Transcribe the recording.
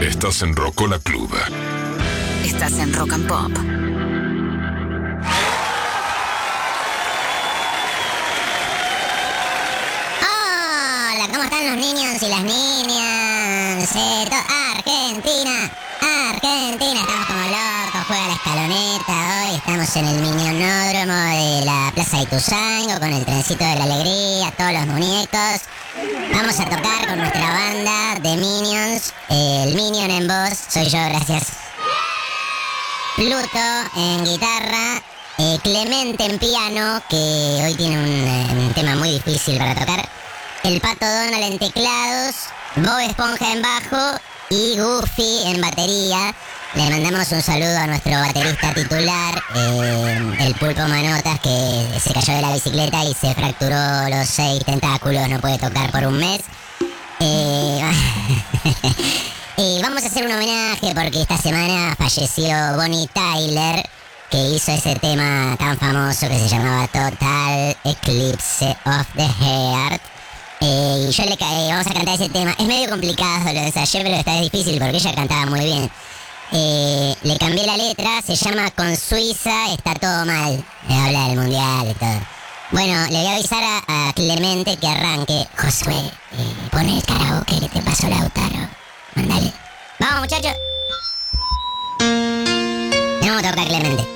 Estás en Rocola Club. Estás en Rock and Pop. Hola, ¿cómo están los niños y las niñas? Argentina, Argentina, estamos como locos, juega la escaloneta. Hoy estamos en el minionódromo de la Plaza de Ituzaingó con el trencito de la alegría, todos los muñecos. Vamos a tocar con nuestra banda de Minions. El Minion en voz soy yo, gracias. Pluto en guitarra, Clemente en piano, que hoy tiene un tema muy difícil para tocar. El Pato Donald en teclados, Bob Esponja en bajo y Goofy en batería. Le mandamos un saludo a nuestro baterista titular, el Pulpo Manotas, que se cayó de la bicicleta y se fracturó los 6 tentáculos, no puede tocar por un mes. Vamos a hacer un homenaje porque esta semana falleció Bonnie Tyler, que hizo ese tema tan famoso que se llamaba Total Eclipse of the Heart. Y yo vamos a cantar ese tema. Es medio complicado, lo ensayé, pero está difícil porque ella cantaba muy bien. Le cambié la letra, se llama Con Suiza está todo mal. Habla del mundial y todo. Bueno, le voy a avisar a Clemente que arranque. Josué, pon el karaoke que te pasó Lautaro. Mándale. Vamos, muchachos. Vamos a tocar, Clemente.